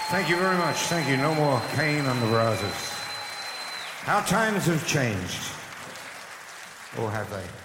Thank you very much. Thank you. No more Cain and the Brazos. How times have changed. Or have they?